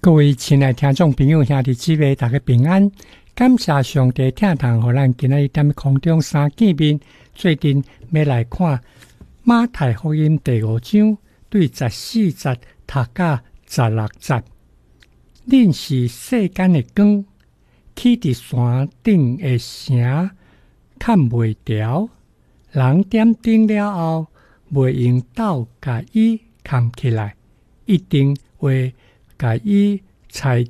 各位亲爱听众朋友兄弟姊妹，大家平安！感谢上帝听堂，互咱今日踮空中三见面。最近要来看马太福音第5章对14节读到16节。恁是世间的光，起伫山顶的城看袂牢，人点灯了后，袂用斗甲伊藏起来，一定会甲伊裁